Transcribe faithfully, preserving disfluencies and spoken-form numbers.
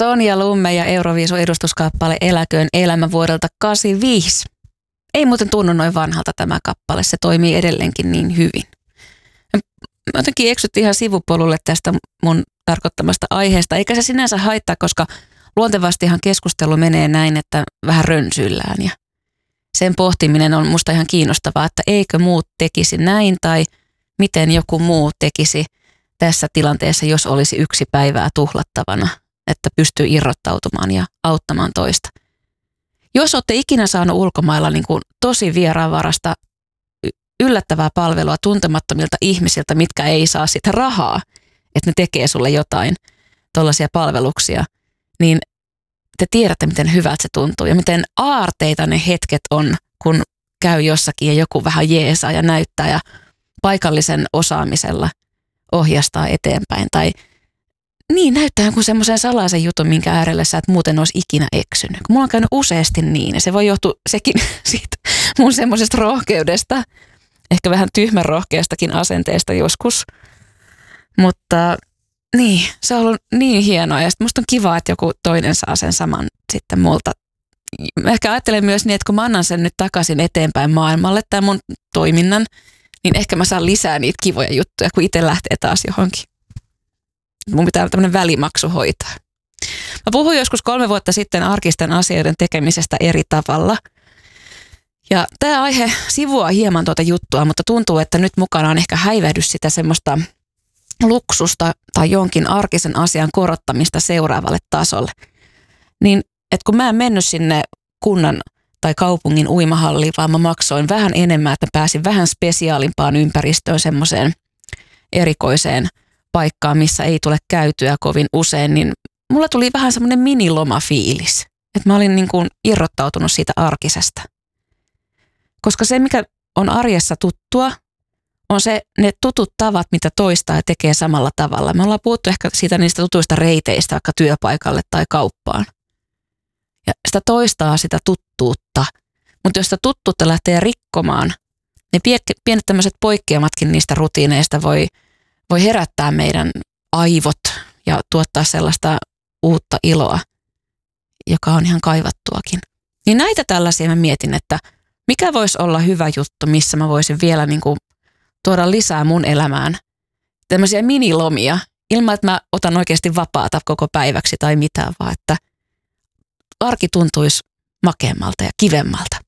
Sonja Lumme ja Euroviisun edustuskappale Eläköön elämä vuodelta kahdeksankymmentäviisi. Ei muuten tunnu noin vanhalta tämä kappale, se toimii edelleenkin niin hyvin. Mä jotenkin eksyttiin ihan sivupolulle tästä mun tarkoittamasta aiheesta, eikä se sinänsä haittaa, koska luontevastihan keskustelu menee näin, että vähän rönsyillään ja sen pohtiminen on musta ihan kiinnostavaa, että eikö muut tekisi näin tai miten joku muu tekisi tässä tilanteessa, jos olisi yksi päivää tuhlattavana, että pystyy irrottautumaan ja auttamaan toista. Jos olette ikinä saanut ulkomailla niin kuin tosi vieraanvarasta yllättävää palvelua tuntemattomilta ihmisiltä, mitkä ei saa sitä rahaa, että ne tekee sulle jotain, tollaisia palveluksia, niin te tiedätte, miten hyvältä se tuntuu ja miten aarteita ne hetket on, kun käy jossakin ja joku vähän jeesaa ja näyttää ja paikallisen osaamisella ohjastaa eteenpäin. Tai niin, näyttää jonkun semmoisen salaisen jutun, minkä äärellä sä et muuten olisi ikinä eksynyt. Kun mulla on käynyt useasti niin ja se voi johtua sekin siitä mun semmoisesta rohkeudesta, ehkä vähän tyhmän rohkeastakin asenteesta joskus. Mutta niin, se on ollut niin hienoa ja sitten musta on kiva, että joku toinen saa sen saman sitten multa. Mä ehkä ajattelen myös niin, että kun mä annan sen nyt takaisin eteenpäin maailmalle tämän mun toiminnan, niin ehkä mä saan lisää niitä kivoja juttuja, kun itse lähtee taas johonkin. Mun pitää tämmöinen välimaksu hoitaa. Mä puhuin joskus kolme vuotta sitten arkisten asioiden tekemisestä eri tavalla. Ja tämä aihe sivuaa hieman tuota juttua, mutta tuntuu, että nyt mukana on ehkä häivähdys sitä semmoista luksusta tai jonkin arkisen asian korottamista seuraavalle tasolle. Niin, että kun mä en mennyt sinne kunnan tai kaupungin uimahalliin, vaan mä maksoin vähän enemmän, että mä pääsin vähän spesiaalimpaan ympäristöön, semmoiseen erikoiseen paikkaan, missä ei tule käytyä kovin usein, niin mulla tuli vähän semmoinen minilomafiilis, että mä olin niin kuin irrottautunut siitä arkisesta. Koska se, mikä on arjessa tuttua, on se ne tutut tavat, mitä toistaa ja tekee samalla tavalla. Me ollaan puhuttu ehkä siitä niistä tutuista reiteistä vaikka työpaikalle tai kauppaan. Ja sitä toistaa sitä tuttuutta. Mutta jos sitä tuttuutta lähtee rikkomaan, niin pienet tämmöiset poikkeamatkin niistä rutiineista voi, voi herättää meidän aivot ja tuottaa sellaista uutta iloa, joka on ihan kaivattuakin. Niin näitä tällaisia mä mietin, että mikä voisi olla hyvä juttu, missä mä voisin vielä niin kuin tuoda lisää mun elämään tämmöisiä minilomia, ilman että mä otan oikeasti vapaata koko päiväksi tai mitään, vaan että arki tuntuisi makeammalta ja kivemmalta.